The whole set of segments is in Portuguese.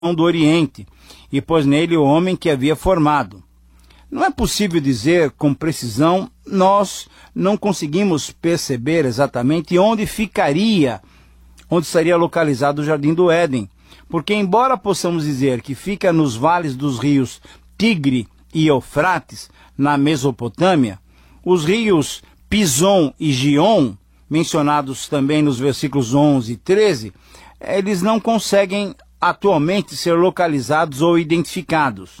do Oriente, e pôs nele o homem que havia formado. Não é possível dizer com precisão, nós não conseguimos perceber exatamente onde estaria localizado o Jardim do Éden, porque embora possamos dizer que fica nos vales dos rios Tigre e Eufrates, na Mesopotâmia, os rios Pison e Gion, mencionados também nos versículos 11 e 13, eles não conseguem atualmente ser localizados ou identificados.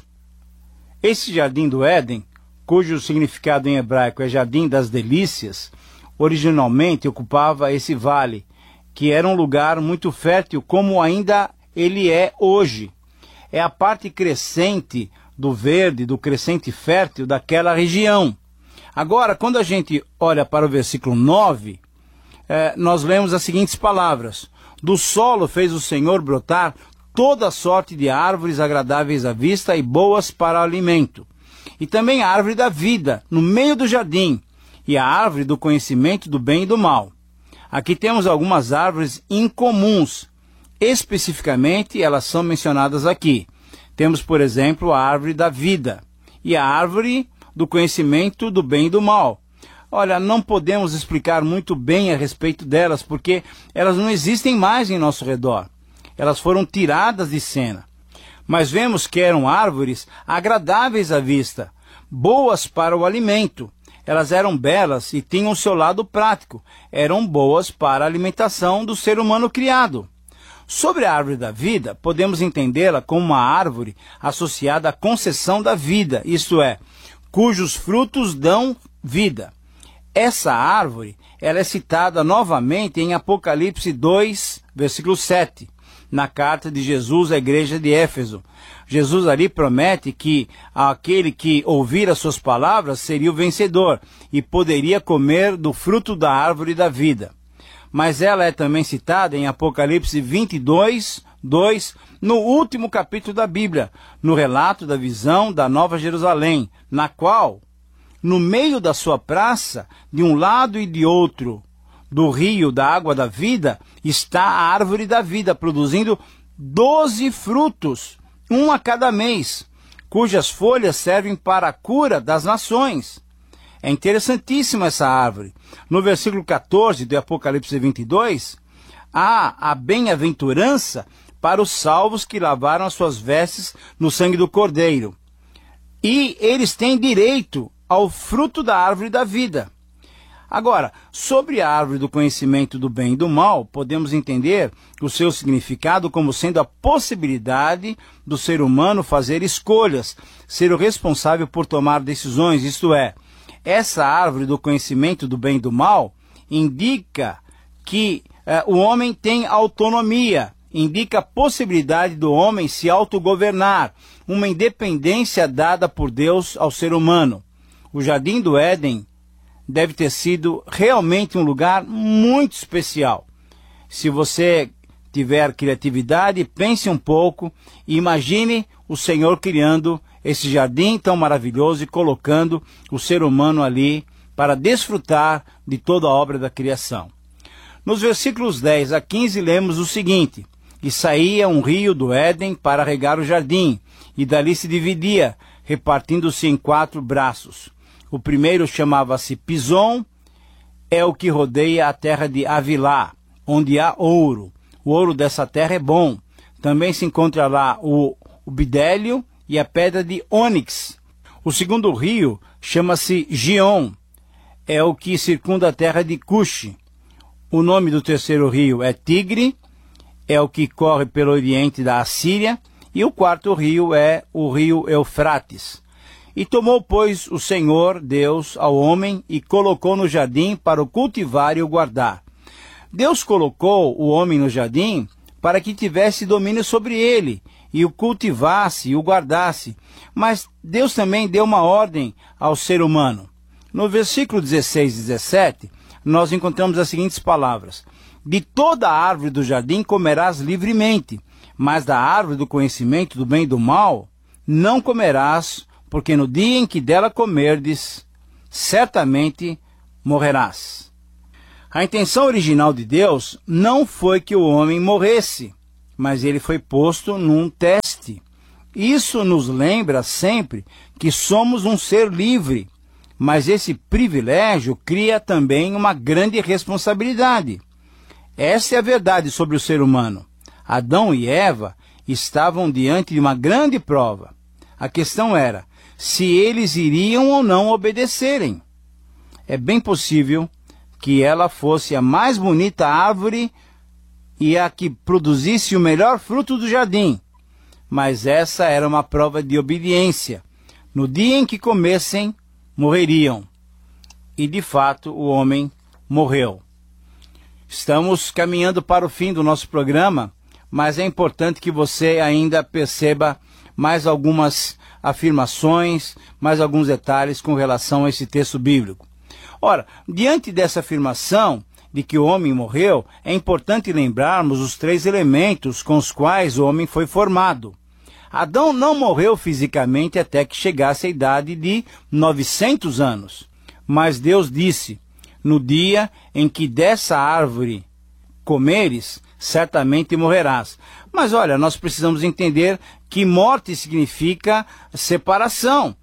Esse Jardim do Éden, cujo significado em hebraico é Jardim das Delícias, originalmente ocupava esse vale, que era um lugar muito fértil, como ainda ele é hoje. É a parte crescente do verde, do crescente fértil daquela região. Agora, quando a gente olha para o versículo 9, nós lemos as seguintes palavras: do solo fez o Senhor brotar toda sorte de árvores agradáveis à vista e boas para alimento. E também a árvore da vida, no meio do jardim, e a árvore do conhecimento do bem e do mal. Aqui temos algumas árvores incomuns. Especificamente, elas são mencionadas aqui. Temos, por exemplo, a árvore da vida e a árvore do conhecimento do bem e do mal. Olha, não podemos explicar muito bem a respeito delas, porque elas não existem mais em nosso redor. Elas foram tiradas de cena. Mas vemos que eram árvores agradáveis à vista, boas para o alimento. Elas eram belas e tinham seu lado prático. Eram boas para a alimentação do ser humano criado. Sobre a árvore da vida, podemos entendê-la como uma árvore associada à concessão da vida, isto é, cujos frutos dão vida. Essa árvore, ela é citada novamente em Apocalipse 2, versículo 7, na carta de Jesus à igreja de Éfeso. Jesus ali promete que aquele que ouvir as suas palavras seria o vencedor e poderia comer do fruto da árvore da vida. Mas ela é também citada em Apocalipse 22, 2, no último capítulo da Bíblia, no relato da visão da Nova Jerusalém, na qual, no meio da sua praça, de um lado e de outro do rio da água da vida, está a árvore da vida, produzindo 12 frutos, um a cada mês, cujas folhas servem para a cura das nações. É interessantíssima essa árvore. No versículo 14 do Apocalipse 22, há a bem-aventurança para os salvos que lavaram as suas vestes no sangue do Cordeiro. E eles têm direito ao fruto da árvore da vida. Agora, sobre a árvore do conhecimento do bem e do mal, podemos entender o seu significado como sendo a possibilidade do ser humano fazer escolhas, ser o responsável por tomar decisões, isto é, essa árvore do conhecimento do bem e do mal indica que o homem tem autonomia, indica a possibilidade do homem se autogovernar, uma independência dada por Deus ao ser humano. O Jardim do Éden deve ter sido realmente um lugar muito especial. Se você tiver criatividade, pense um pouco e imagine o Senhor criando esse jardim tão maravilhoso e colocando o ser humano ali para desfrutar de toda a obra da criação. Nos versículos 10 a 15 lemos o seguinte: e saía um rio do Éden para regar o jardim, e dali se dividia, repartindo-se em 4 braços. O primeiro chamava-se Pison, é o que rodeia a terra de Avilá, onde há ouro. O ouro dessa terra é bom. Também se encontra lá o bidélio e a pedra de ônix. O segundo rio chama-se Gion, é o que circunda a terra de Cuxi. O nome do terceiro rio é Tigre, é o que corre pelo oriente da Assíria. E o quarto rio é o rio Eufrates. E tomou, pois, o Senhor Deus ao homem e colocou no jardim para o cultivar e o guardar. Deus colocou o homem no jardim para que tivesse domínio sobre ele, e o cultivasse e o guardasse. Mas Deus também deu uma ordem ao ser humano. No versículo 16 e 17, nós encontramos as seguintes palavras: de toda a árvore do jardim comerás livremente, mas da árvore do conhecimento do bem e do mal não comerás, porque no dia em que dela comerdes, certamente morrerás. A intenção original de Deus não foi que o homem morresse, mas ele foi posto num teste. Isso nos lembra sempre que somos um ser livre, mas esse privilégio cria também uma grande responsabilidade. Essa é a verdade sobre o ser humano. Adão e Eva estavam diante de uma grande prova. A questão era se eles iriam ou não obedecerem. É bem possível que ela fosse a mais bonita árvore e a que produzisse o melhor fruto do jardim. Mas essa era uma prova de obediência. No dia em que comessem, morreriam. E de fato o homem morreu. Estamos caminhando para o fim do nosso programa, mas é importante que você ainda perceba mais algumas afirmações, mais alguns detalhes com relação a esse texto bíblico. Ora, diante dessa afirmação de que o homem morreu, é importante lembrarmos os 3 elementos com os quais o homem foi formado. Adão não morreu fisicamente até que chegasse a idade de 900 anos. Mas Deus disse: no dia em que dessa árvore comeres, certamente morrerás. Mas olha, nós precisamos entender que morte significa separação.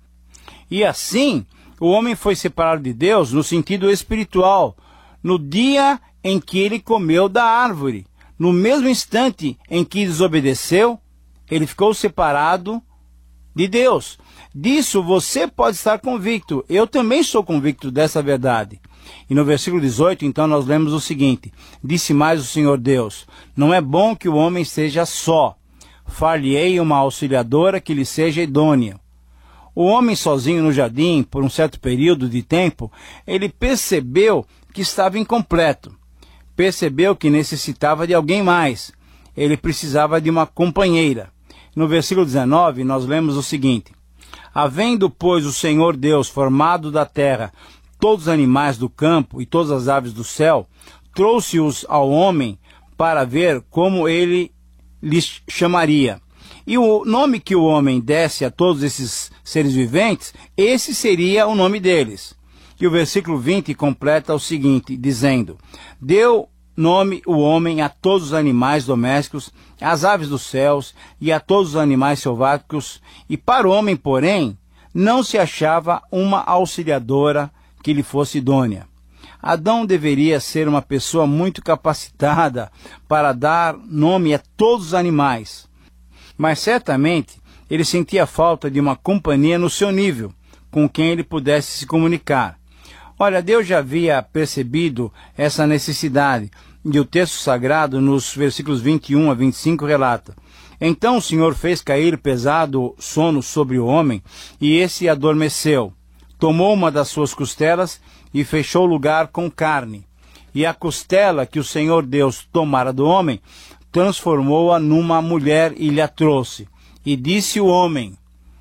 E assim, o homem foi separado de Deus no sentido espiritual, no dia em que ele comeu da árvore. No mesmo instante em que desobedeceu, ele ficou separado de Deus. Disso você pode estar convicto. Eu também sou convicto dessa verdade. E no versículo 18, então, nós lemos o seguinte: disse mais o Senhor Deus: não é bom que o homem esteja só. Far-lhe-ei uma auxiliadora que lhe seja idônea. O homem sozinho no jardim, por um certo período de tempo, ele percebeu que estava incompleto. Percebeu que necessitava de alguém mais. Ele precisava de uma companheira. No versículo 19, nós lemos o seguinte: havendo, pois, o Senhor Deus formado da terra todos os animais do campo e todas as aves do céu, trouxe-os ao homem para ver como ele lhes chamaria. E o nome que o homem desse a todos esses seres viventes, esse seria o nome deles. E o versículo 20 completa o seguinte, dizendo: deu nome o homem a todos os animais domésticos, às aves dos céus e a todos os animais selváticos, e para o homem, porém, não se achava uma auxiliadora que lhe fosse idônea. Adão deveria ser uma pessoa muito capacitada para dar nome a todos os animais, mas certamente ele sentia falta de uma companhia no seu nível, com quem ele pudesse se comunicar. Olha, Deus já havia percebido essa necessidade, e o texto sagrado, nos versículos 21 a 25, relata: então o Senhor fez cair pesado sono sobre o homem, e esse adormeceu. Tomou uma das suas costelas e fechou o lugar com carne. E a costela que o Senhor Deus tomara do homem, transformou-a numa mulher e lhe a trouxe. E disse o homem: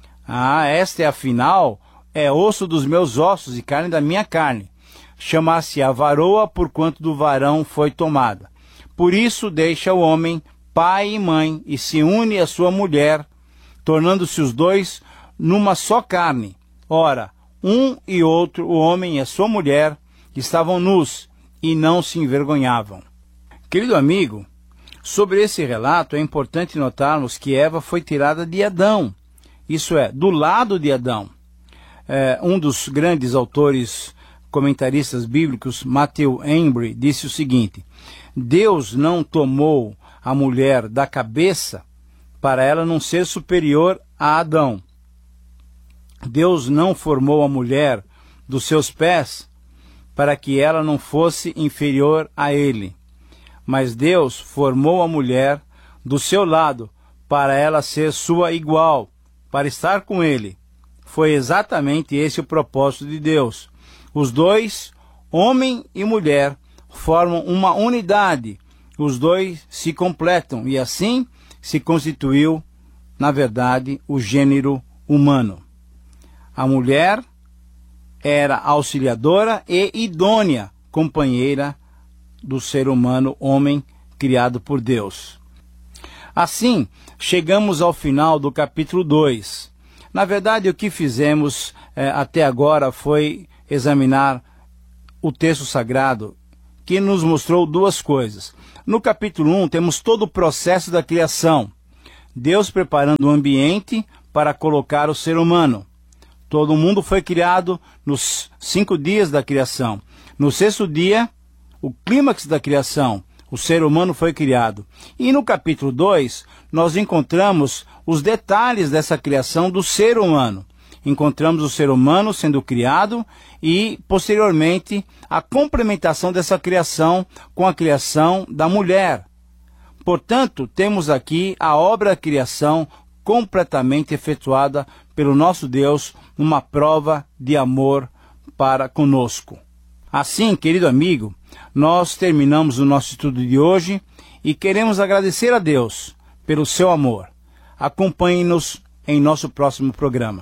esta é afinal é osso dos meus ossos e carne da minha carne. Chamar-se-á varoa, porquanto do varão foi tomada. Por isso deixa o homem pai e mãe e se une à sua mulher, tornando-se os dois numa só carne. Ora, um e outro, o homem e a sua mulher, estavam nus e não se envergonhavam. Querido amigo, sobre esse relato é importante notarmos que Eva foi tirada de Adão, isso é, do lado de Adão. Um dos grandes autores comentaristas bíblicos, Matthew Henry, disse o seguinte: Deus não tomou a mulher da cabeça para ela não ser superior a Adão. Deus não formou a mulher dos seus pés para que ela não fosse inferior a ele. Mas Deus formou a mulher do seu lado para ela ser sua igual, para estar com ele. Foi exatamente esse o propósito de Deus. Os dois, homem e mulher, formam uma unidade. Os dois se completam e assim se constituiu, na verdade, o gênero humano. A mulher era auxiliadora e idônea companheira do ser humano, homem criado por Deus. Assim, chegamos ao final do capítulo 2. Na verdade, o que fizemos até agora foi examinar o texto sagrado, que nos mostrou duas coisas. No capítulo 1 temos todo o processo da criação. Deus preparando o ambiente para colocar o ser humano. Todo mundo foi criado nos 5 dias da criação. No 6º dia, o clímax da criação, o ser humano foi criado. E no capítulo 2, nós encontramos os detalhes dessa criação do ser humano. Encontramos o ser humano sendo criado e, posteriormente, a complementação dessa criação com a criação da mulher. Portanto, temos aqui a obra da criação completamente efetuada pelo nosso Deus, numa prova de amor para conosco. Assim, querido amigo, nós terminamos o nosso estudo de hoje e queremos agradecer a Deus pelo seu amor. Acompanhe-nos em nosso próximo programa.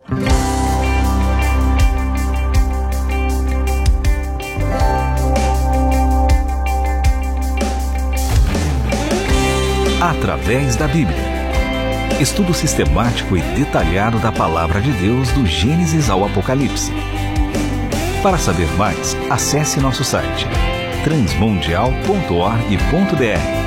Através da Bíblia. Estudo sistemático e detalhado da Palavra de Deus do Gênesis ao Apocalipse. Para saber mais, acesse nosso site transmundial.org.br.